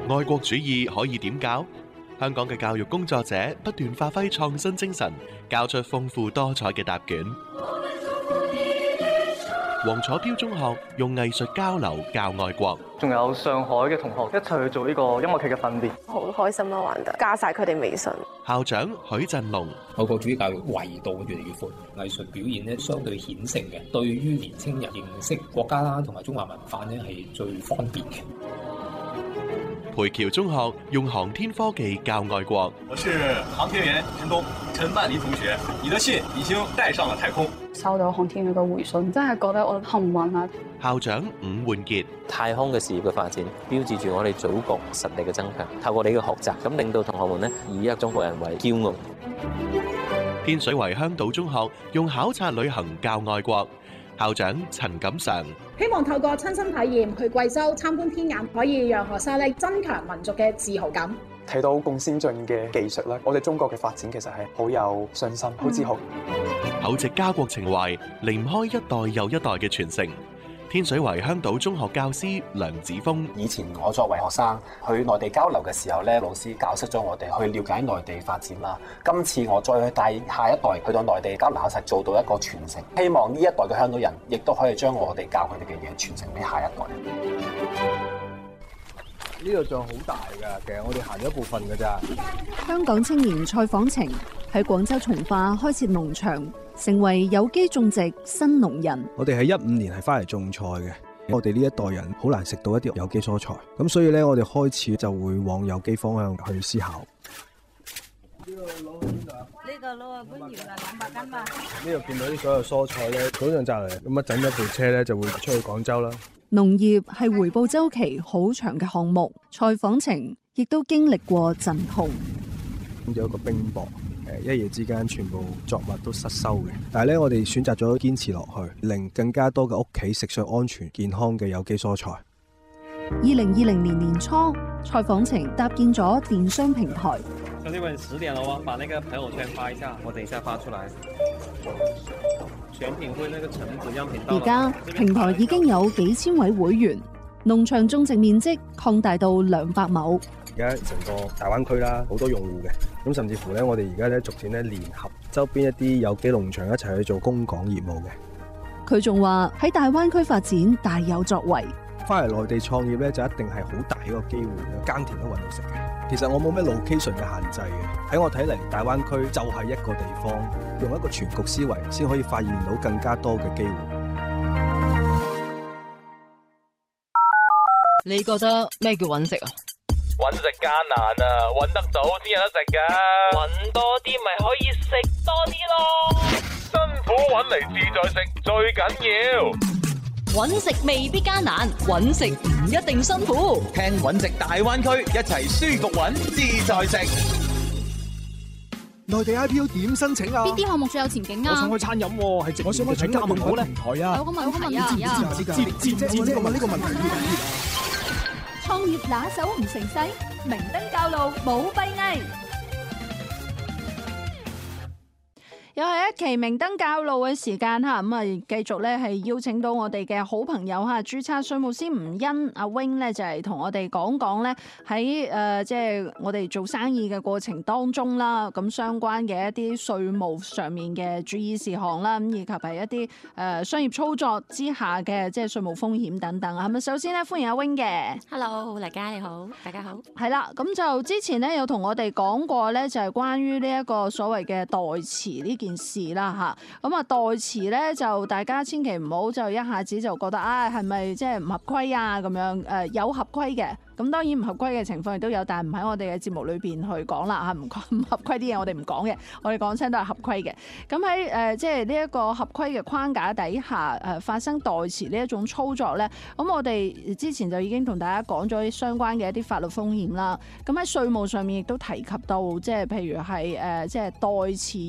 愛國主義可以點教？香港嘅教育工作者不斷發揮創新精神，交出豐富多彩嘅答卷。黃楚標中學用藝術交流教愛國， 仲有上海嘅同學一齊去做呢個音樂劇嘅訓練， 好開心啦！玩得加晒佢哋微信。 校長許振龍， 愛國主義教育維度越嚟越闊，藝術表現咧相對顯性嘅，對於年青人認識國家啦同埋中華文化咧係最方便嘅。 培僑中學用航天科技教愛國。 我是航天員陳曼妮同學，你的信已經帶上了太空。 收到航天員嘅回信，真係覺得我幸運啊！ 校長伍煥傑， 太空嘅事業嘅發展，標誌住我哋祖國實力嘅增強。透過你嘅學習，咁令到同學們呢以一個中國人為驕傲。 天水圍香島中學用考察旅行教愛國。校長陳錦常， 希望透過親身體驗去貴州參觀天眼，可以讓學生咧增強民族嘅自豪感。 睇到咁先進嘅技術咧，我哋中國嘅發展其實係好有信心、好自豪。 厚植家國情懷，離唔開一代又一代嘅傳承。天水圍香島中學教師梁子峰， 以前我作為學生去內地交流嘅時候咧，老師教識咗我哋去了解內地發展啦。今次我再去帶下一代去到內地交流考察，做到一個傳承。希望呢一代嘅香港人亦都可以將我哋教佢哋嘅嘢傳承俾下一代。 呢個仲好大㗎，其實我哋行咗一部分㗎咋。 香港青年蔡訪晴喺廣州從化開設農場，成為有機種植新農人。 我哋喺15年係翻嚟種菜嘅，我哋呢一代人好難食到一啲有機蔬菜，咁所以咧我哋開始就會往有機方向去思考。 呢個攞去邊度啊？呢個攞去官窯啦，200斤嘛。 呢度見到啲所有蔬菜咧，早上摘嚟，咁一整一部車咧就會出去廣州啦。 農業係回報週期好長嘅項目，蔡訪晴亦都經歷過陣痛。 有一個冰雹，一夜之間全部作物都失收嘅。但係咧，我哋選擇咗堅持落去，令更加多嘅屋企食上安全健康嘅有機蔬菜。 2020年年初，蔡訪晴搭建咗電商平台。 兄弟們10點了哦，把那個朋友圈發一下，我等一下發出來。選品會那個橙子樣品到。 而家平台已經有幾千位會員，農場種植面積擴大到200畝。 而家成個大灣區啦，好多用戶嘅，咁甚至乎咧，我哋而家咧逐漸咧聯合周邊一啲有機農場一齊去做供港業務嘅。 佢仲話喺大灣區發展大有作為。 翻嚟內地創業咧，就一定係好大一個機會，耕田都搵到食嘅。其實我冇咩 location 嘅限制嘅，喺我睇嚟，大灣區就係一個地方，用一個全局思維，先可以發現到更加多嘅機會。 你覺得咩叫搵食啊？ 搵食艱難啊，搵得早先有得食噶。搵多啲咪可以食多啲咯。辛苦搵嚟自在食最緊要。 搵食未必艱難，搵食唔一定辛苦。 聽搵食大灣區，一齊舒服搵，自在食。 內地 IPO 點申請啊？ 邊啲項目最有前景啊？ 我想開餐飲喎，係我想開請加盟好咧。平台啊， 有個問題啊， 呢個問題。 創業拿手唔成世，明燈教路冇閉翳。 又係一期明燈教路嘅時間嚇，咁啊繼續咧係邀請到我哋嘅好朋友嚇，註冊稅務師吳欣阿 Wing 咧就係同我哋講講咧喺即係我哋做生意嘅過程當中啦，咁相關嘅一啲稅務上面嘅注意事項啦，咁以及係一啲商業操作之下嘅即係稅務風險等等啊。咁啊，首先咧歡迎阿 Wing 嘅 ，Hello， 大家你好，大家好。 係啦，咁就之前咧有同我哋講過咧，就係關於呢一個所謂嘅代持呢件事啦嚇，咁啊代持咧就大家千祈唔好就一下子就覺得係咪即係唔合規啊咁樣，有合規嘅。咁當然唔合規嘅情況亦都有，但係唔喺我哋嘅節目裏邊去講啦嚇，唔合規啲嘢我哋唔講嘅，我哋講親都係合規嘅。咁喺即係呢一個合規嘅框架底下發生代持呢一種操作咧，咁我哋之前就已經同大家講咗相關嘅一啲法律風險啦。咁喺稅務上面亦都提及到，即係譬如係即係代持